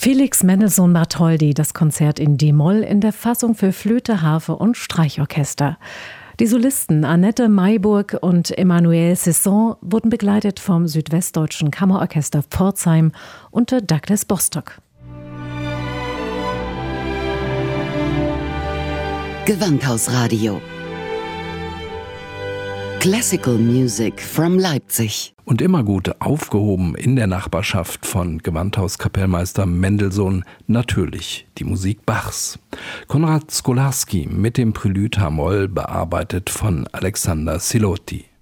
Felix Mendelssohn Bartholdy, das Konzert in D-Moll in der Fassung für Flöte, Harfe und Streichorchester. Die Solisten Annette Mayburg und Emmanuel Cesson wurden begleitet vom Südwestdeutschen Kammerorchester Pforzheim unter Douglas Bostock. Gewandhausradio. Classical Music from Leipzig. Und immer gut aufgehoben in der Nachbarschaft von Gewandhauskapellmeister Mendelssohn natürlich die Musik Bachs. Konrad Skolarski mit dem Prelude H-Moll bearbeitet von Alexander Siloti.